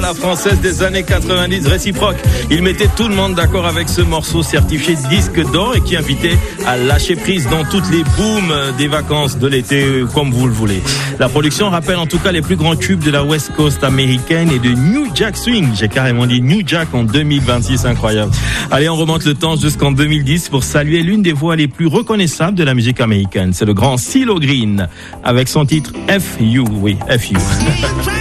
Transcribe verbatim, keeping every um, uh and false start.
La française des années quatre-vingt-dix, réciproque. Il mettait tout le monde d'accord avec ce morceau certifié disque d'or et qui invitait à lâcher prise dans toutes les booms des vacances de l'été, comme vous le voulez. La production rappelle en tout cas les plus grands tubes de la West Coast américaine et de New Jack Swing. J'ai carrément dit New Jack en deux mille vingt-six, incroyable. Allez, on remonte le temps jusqu'en deux mille dix pour saluer l'une des voix les plus reconnaissables de la musique américaine. C'est le grand CeeLo Green avec son titre F U. Oui, F U.